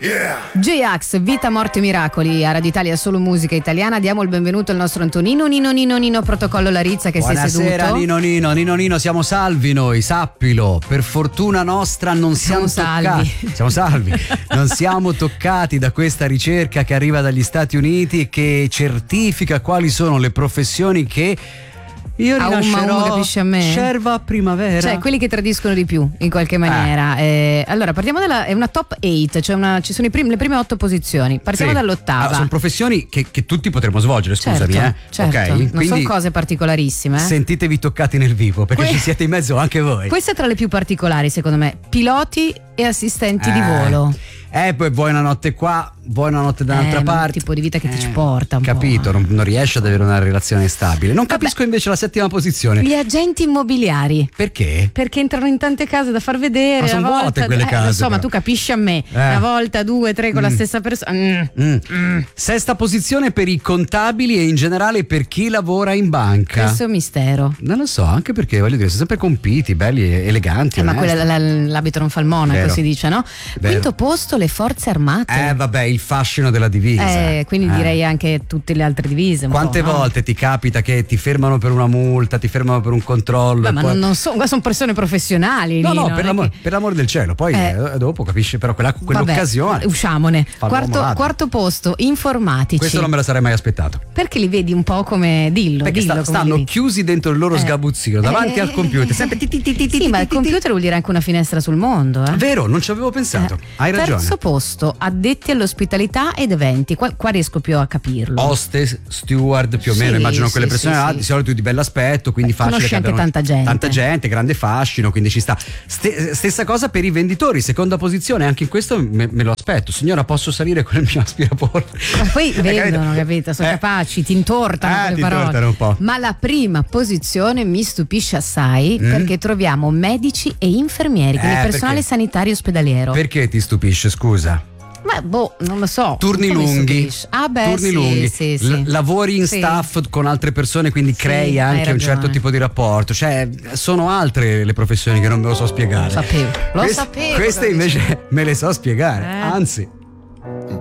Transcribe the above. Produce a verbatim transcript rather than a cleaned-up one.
Yeah. J-Ax, Vita, Morte, Miracoli, a Radio Italia Solo Musica Italiana. Diamo il benvenuto al nostro Antonino Nino Nino Nino Protocollo Larizza che Buonasera, si è seduto. Buonasera Nino Nino, Nino Nino, siamo salvi noi, sappilo, per fortuna nostra non siamo, siamo toccati. salvi. Siamo salvi, non siamo toccati da questa ricerca che arriva dagli Stati Uniti e che certifica quali sono le professioni che io a rilascerò uno capisce a me Scerva primavera, cioè quelli che tradiscono di più in qualche maniera. eh. Eh, allora partiamo dalla è una top otto, cioè una, ci sono i prim, le prime otto posizioni. Partiamo sì. dall'ottava. Allora, sono professioni che, che tutti potremmo svolgere, scusami, certo, eh. certo. Okay, non quindi sono cose particolarissime, eh. Sentitevi toccati nel vivo perché que- ci siete in mezzo anche voi. Questa è tra le più particolari secondo me: piloti e assistenti eh. di volo. Eh, poi buonanotte qua, buonanotte da un'altra eh, parte. Un tipo di vita che ti eh, ci porta un capito, po'. non, non riesce ad avere una relazione stabile. Non Vabbè. capisco invece la settima posizione. Gli agenti immobiliari. Perché? Perché entrano in tante case da far vedere. Ma sono a volta, vuote quelle eh, case, lo so, però. ma tu capisci a me. Eh. Una volta, due, tre con Mm. la stessa persona. Mm. Mm. Mm. Sesta posizione per i contabili e in generale per chi lavora in banca. Questo è un mistero. Non lo so, anche perché voglio dire, sono sempre compiti, belli e eleganti. Eh, ma onesti. quella, la, l'abito non fa il monaco, Vero. si dice, no? Vero. Quinto posto, le forze armate. Eh vabbè, il fascino della divisa. Eh, quindi Eh. direi anche tutte le altre divise. Un Quante po', no? volte ti capita che ti fermano per una multa, ti fermano per un controllo? Beh, e ma poi... non, non so, qua sono persone professionali. No, Nino, no, non per è l'amore, che- per l'amore del cielo. Poi Eh. eh, dopo capisci però quella, quell'occasione. Vabbè, usciamone. Fa l'uomo Quarto, ladro. quarto posto, informatici. Questo non me la sarei mai aspettato. Perché li vedi un po' come dillo, Perché dillo sta- come stanno li vedi. chiusi dentro il loro Eh. sgabuzzino davanti Eh. al computer. Sempre ti, ti, ti, ti, ti, Sì, ma il ti, ti, computer vuol dire anche una finestra sul mondo, eh? Vero, non ci avevo pensato. Eh. Hai ragione. Terzo posto, addetti all'ospitalità ed eventi. Qua, qua riesco più a capirlo. Hostess, steward, più o meno, Sì, immagino sì, quelle sì, persone sì, là, sì. di solito di bell'aspetto, quindi Beh, facile conosci che anche abbiano tanta gente. Tanta gente, grande fascino, quindi ci sta. Ste- stessa cosa per i venditori, seconda posizione, anche in questo me, me lo aspetto. Signora, posso salire con il mio aspirapolvere? Ma poi Eh, vendono, capito? Sono Eh. capaci, ti intortano Eh, con le ti parole. intortano un po'. Ma la prima posizione mi stupisce assai Mm. perché troviamo medici e infermieri, quindi Eh, personale perché? sanitario ospedaliero. Perché ti stupisce, scusa? Ma boh, non lo so. Turni Un po' mi lunghi, stupisce. Ah, beh, turni sì, lunghi. sì, sì. L- lavori in Sì. staff con altre persone, quindi Sì, crei hai anche un certo ragione. tipo di rapporto. Cioè, sono altre le professioni che non me lo so spiegare. Lo sapevo, lo Queste- sapevo. Queste che lo invece me le so spiegare. Eh. Anzi,